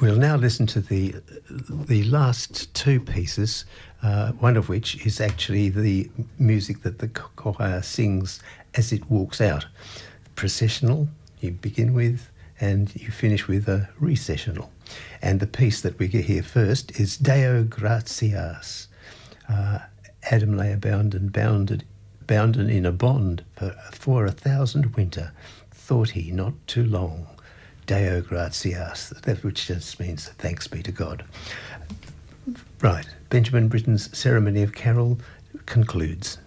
We'll now listen to the last two pieces, one of which is actually the music that the choir sings as it walks out. Processional, you begin with, and you finish with a recessional. And the piece that we get here first is Deo Gratias. Adam lay bounden in a bond for 1,000 winter, thought he not too long. Deo Gratias, that which just means thanks be to God. Right, Benjamin Britten's Ceremony of Carol concludes.